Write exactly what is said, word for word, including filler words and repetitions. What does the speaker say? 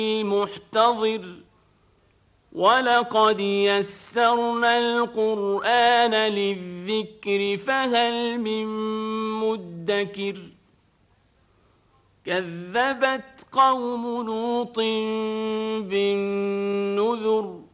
محتضر ولقد يسرنا القرآن للذكر فهل من مدكر كذبت قوم لوط بالنذر